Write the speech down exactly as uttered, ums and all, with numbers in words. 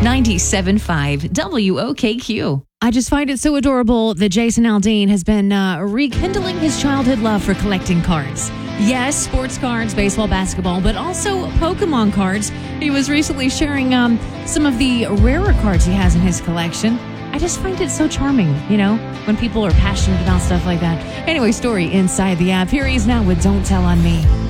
ninety-seven point five W O K Q. I just find it so adorable that Jason Aldean has been uh, rekindling his childhood love for collecting cards. Yes, sports cards, baseball, basketball, but also Pokemon cards. He was recently sharing um, some of the rarer cards he has in his collection. I just find it so charming, you know, when people are passionate about stuff like that. Anyway, story inside the app. Here he is now with Don't Tell on Me.